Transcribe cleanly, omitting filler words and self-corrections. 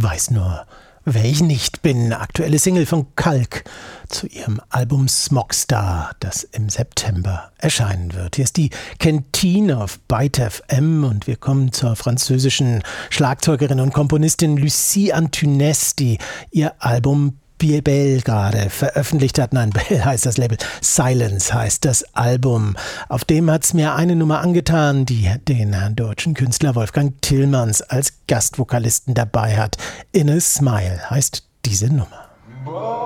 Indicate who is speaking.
Speaker 1: Weiß nur, wer ich nicht bin. Aktuelle Single von Kalk zu ihrem Album Smogstar, das im September erscheinen wird. Hier ist die Kentine auf Byte FM und wir kommen zur französischen Schlagzeugerin und Komponistin Lucie Antunes, die ihr Album Belle gerade veröffentlicht hat. Nein, Belle heißt das Label, Silence heißt das Album. Auf dem hat es mir eine Nummer angetan, die den deutschen Künstler Wolfgang Tillmans als Gastvokalisten dabei hat. In a Smile heißt diese Nummer.